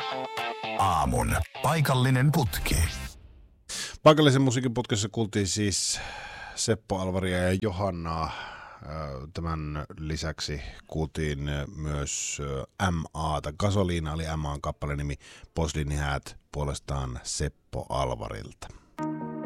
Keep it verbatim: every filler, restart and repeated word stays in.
Aamun paikallinen putki. Paikallisen musiikin putkessa kuultiin siis Seppo Alvaria ja Johannaa. Tämän lisäksi kuultiin myös M A:ta. Gasoliina oli M A:n kappaleen nimi, Posliinihäät puolestaan Seppo Alvarilta.